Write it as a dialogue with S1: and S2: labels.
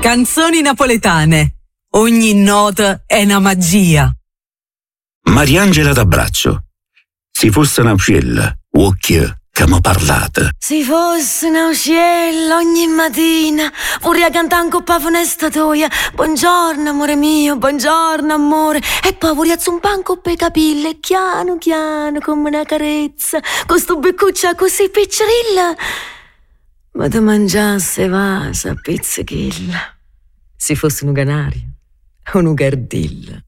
S1: Canzoni napoletane. Ogni nota è una magia.
S2: Mariangela d'Abbraccio. Si fosse una uccella, occhio che mi parlate.
S3: Si fosse una uccella ogni mattina, vorrei cantare un coppa funesta toia. Buongiorno amore mio, buongiorno amore. E poi vorrei zumpare un coppa i capelli, piano piano come una carezza, con sto beccuccia così piccerilla. Ma te mangiasse vasa pizzichilla. Si fosse un canario, un gardilla.